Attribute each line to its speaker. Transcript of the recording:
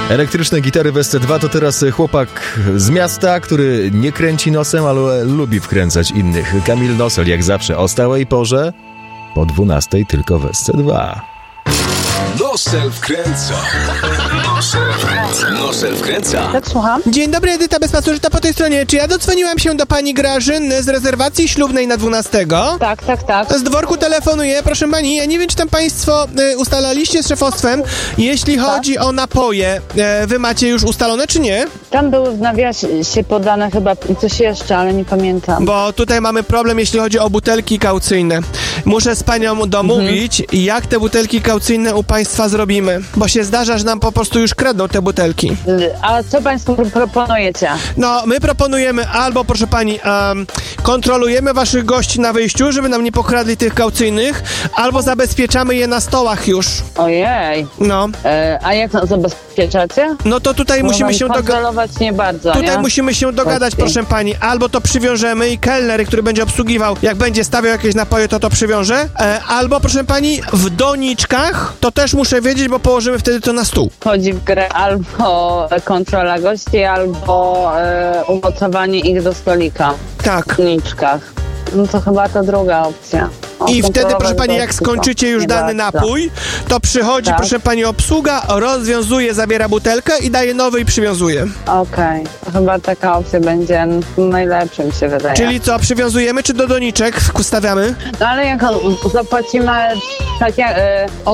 Speaker 1: Elektryczne gitary w SC2 to teraz chłopak z miasta, który nie kręci nosem, ale lubi wkręcać innych. Kamil Nosel, jak zawsze o stałej porze, po 12 tylko w SC2.
Speaker 2: Nosel wkręca. Nosel wkręca.
Speaker 3: Tak, słucham.
Speaker 4: Dzień dobry, Edyta Bezpasożyta po tej stronie. Czy ja dodzwoniłam się do pani Grażyny z rezerwacji ślubnej na 12?
Speaker 3: Tak.
Speaker 4: Z dworku telefonuję, proszę pani. Ja nie wiem, czy tam państwo ustalaliście z szefostwem, jeśli chodzi o napoje. Wy macie już ustalone, czy nie?
Speaker 3: Tam były w nawiasie podane chyba coś jeszcze, ale nie pamiętam.
Speaker 4: Bo tutaj mamy problem, jeśli chodzi o butelki kaucyjne. Muszę z panią domówić, jak te butelki kaucyjne u państwa zrobimy. Bo się zdarza, że nam po prostu już kradną te butelki.
Speaker 3: A co państwo proponujecie?
Speaker 4: No, my proponujemy albo, proszę pani, kontrolujemy waszych gości na wyjściu, żeby nam nie pokradli tych kaucyjnych, albo zabezpieczamy je na stołach już.
Speaker 3: Ojej.
Speaker 4: No.
Speaker 3: A jak to zabezpieczacie?
Speaker 4: No to tutaj musimy się
Speaker 3: kontrolować nie bardzo,
Speaker 4: Tutaj
Speaker 3: nie?
Speaker 4: musimy się dogadać, proszę pani. Albo to przywiążemy i kelner, który będzie obsługiwał, jak będzie stawiał jakieś napoje, to przywiąże. Albo, proszę pani, w doniczkach, to też muszę wiedzieć, bo położymy wtedy to na stół.
Speaker 3: Chodzi w grę albo kontrola gości, albo umocowanie ich do stolika.
Speaker 4: Tak.
Speaker 3: W doniczkach. No to chyba to druga opcja.
Speaker 4: I wtedy, proszę pani, jak skończycie już dany napój, to przychodzi, proszę pani, obsługa, rozwiązuje, zabiera butelkę i daje nowy i przywiązuje.
Speaker 3: Okej. To chyba taka opcja będzie najlepszym, się wydaje.
Speaker 4: Czyli co, przywiązujemy, czy do doniczek stawiamy?
Speaker 3: No ale jak zapłacimy tak jak